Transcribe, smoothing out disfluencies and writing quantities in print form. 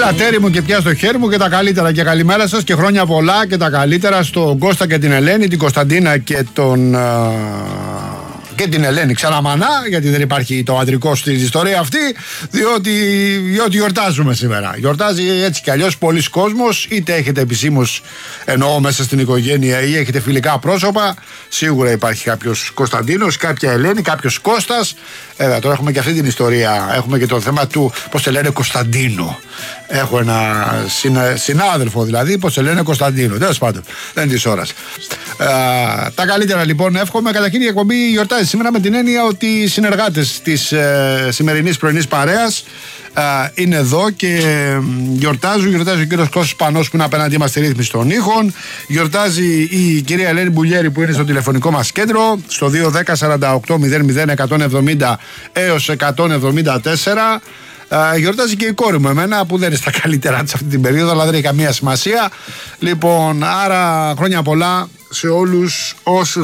τέρι μου και πια στο χέρι μου και τα καλύτερα. Και καλημέρα σας και χρόνια πολλά και τα καλύτερα στον Κώστα και την Ελένη, την Κωνσταντίνα και και την Ελένη ξαναμανά, γιατί δεν υπάρχει το αντρικό στην ιστορία αυτή, διότι γιορτάζουμε σήμερα. Γιορτάζει έτσι κι αλλιώς πολλοί κόσμος, είτε έχετε επισήμως, εννοώ μέσα στην οικογένεια, ή έχετε φιλικά πρόσωπα. Σίγουρα υπάρχει κάποιος Κωνσταντίνος, κάποια Ελένη, κάποιος Κώστας. Τώρα έχουμε και αυτή την ιστορία. Έχουμε και το θέμα του πώς σε λένε Κωνσταντίνο. Έχω ένα συνάδελφο δηλαδή, πώς σε λένε Κωνσταντίνο. Τέλος πάντων, δεν είναι της ώρας. Τα καλύτερα λοιπόν εύχομαι. Καταρχήν η εκπομπή γιορτάζει σήμερα με την έννοια ότι οι συνεργάτες της σημερινής πρωινής παρέας είναι εδώ και γιορτάζει ο κύριος Κώστας Πανός που είναι απέναντί μας στη ρύθμιση των ήχων. Γιορτάζει η κυρία Ελένη Μπουλιέρη που είναι στο τηλεφωνικό μας κέντρο στο 210-48-00-170 έως 174. Γιορτάζει και η κόρη μου εμένα που δεν είναι στα καλύτερά της αυτή την περίοδο, αλλά δεν έχει καμία σημασία. Λοιπόν, άρα χρόνια πολλά σε όλους όσους